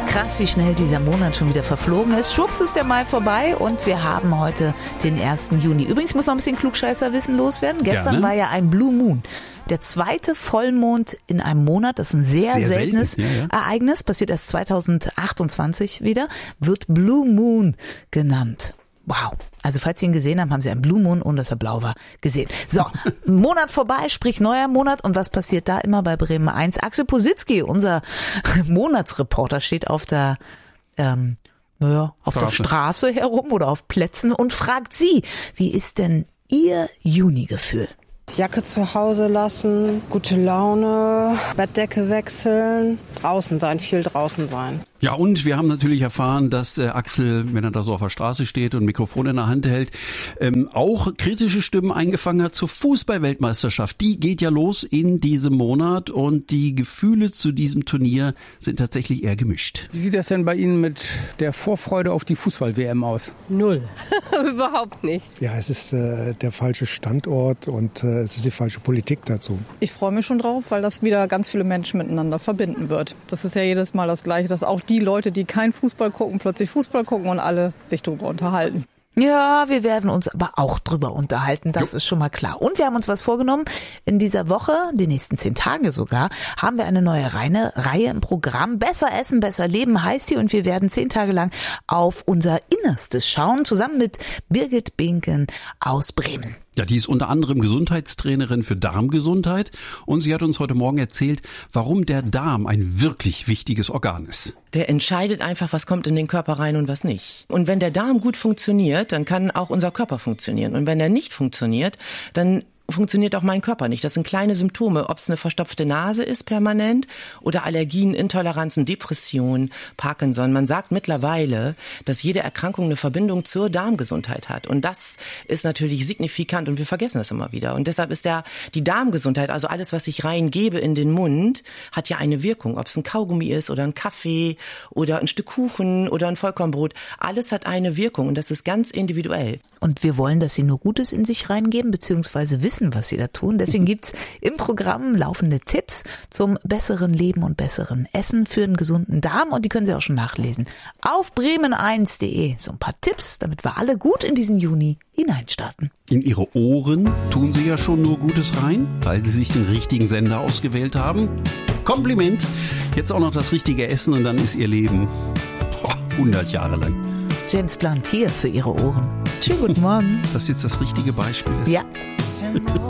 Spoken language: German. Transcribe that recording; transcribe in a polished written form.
Krass, wie schnell dieser Monat schon wieder verflogen ist. Schwupps ist der Mai vorbei und wir haben heute den 1. Juni. Übrigens muss noch ein bisschen Klugscheißerwissen loswerden. Gestern war ja ein Blue Moon. Der zweite Vollmond in einem Monat, das ist ein sehr seltenes Ereignis, passiert erst 2028 wieder, wird Blue Moon genannt. Wow. Also falls Sie ihn gesehen haben, haben Sie einen Blue Moon, ohne dass er blau war, gesehen. So, Monat vorbei, sprich neuer Monat. Und was passiert da immer bei Bremen 1? Axel Positzky, unser Monatsreporter, steht auf der der Straße herum oder auf Plätzen und fragt Sie, wie ist denn Ihr Juni-Gefühl? Jacke zu Hause lassen, gute Laune, Bettdecke wechseln, draußen sein, viel draußen sein. Ja, und wir haben natürlich erfahren, dass Axel, wenn er da so auf der Straße steht und ein Mikrofon in der Hand hält, auch kritische Stimmen eingefangen hat zur Fußball-Weltmeisterschaft. Die geht ja los in diesem Monat und die Gefühle zu diesem Turnier sind tatsächlich eher gemischt. Wie sieht das denn bei Ihnen mit der Vorfreude auf die Fußball-WM aus? Null. Überhaupt nicht. Ja, es ist der falsche Standort und es ist die falsche Politik dazu. Ich freue mich schon drauf, weil das wieder ganz viele Menschen miteinander verbinden wird. Das ist ja jedes Mal das Gleiche, dass auch die Leute, die kein Fußball gucken, plötzlich Fußball gucken und alle sich darüber unterhalten. Ja, wir werden uns aber auch drüber unterhalten, das ist schon mal klar. Und wir haben uns was vorgenommen. In dieser Woche, die nächsten 10 Tage sogar, haben wir eine neue Reihe im Programm. Besser essen, besser leben heißt sie. Und wir werden 10 Tage lang auf unser Innerstes schauen, zusammen mit Birgit Binken aus Bremen. Ja, die ist unter anderem Gesundheitstrainerin für Darmgesundheit und sie hat uns heute Morgen erzählt, warum der Darm ein wirklich wichtiges Organ ist. Der entscheidet einfach, was kommt in den Körper rein und was nicht. Und wenn der Darm gut funktioniert, dann kann auch unser Körper funktionieren. Und wenn er nicht funktioniert, dann funktioniert auch mein Körper nicht. Das sind kleine Symptome, ob es eine verstopfte Nase ist permanent oder Allergien, Intoleranzen, Depression, Parkinson. Man sagt mittlerweile, dass jede Erkrankung eine Verbindung zur Darmgesundheit hat. Und das ist natürlich signifikant und wir vergessen das immer wieder. Und deshalb ist die Darmgesundheit, also alles, was ich reingebe in den Mund, hat ja eine Wirkung. Ob es ein Kaugummi ist oder ein Kaffee oder ein Stück Kuchen oder ein Vollkornbrot. Alles hat eine Wirkung und das ist ganz individuell. Und wir wollen, dass Sie nur Gutes in sich reingeben, beziehungsweise wissen, was Sie da tun. Deswegen gibt's im Programm laufende Tipps zum besseren Leben und besseren Essen für einen gesunden Darm und die können Sie auch schon nachlesen auf bremen1.de. So ein paar Tipps, damit wir alle gut in diesen Juni hineinstarten. In Ihre Ohren tun Sie ja schon nur Gutes rein, weil Sie sich den richtigen Sender ausgewählt haben. Kompliment. Jetzt auch noch das richtige Essen und dann ist Ihr Leben 100 Jahre lang. James Blunt hier für Ihre Ohren. Schönen guten Morgen. Das jetzt das richtige Beispiel ist. Ja.